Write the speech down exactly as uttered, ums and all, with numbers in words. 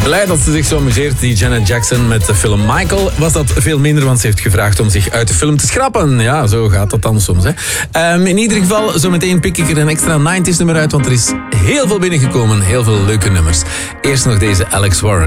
Blij dat ze zich zo amuseert, die Janet Jackson met de film Michael. Was dat veel minder, want ze heeft gevraagd om zich uit de film te schrappen. Ja, zo gaat dat dan soms. Hè. Um, in ieder geval, zometeen pik ik er een extra nineties nummer uit, want er is heel veel binnengekomen. Heel veel leuke nummers. Eerst nog deze Alex Warren.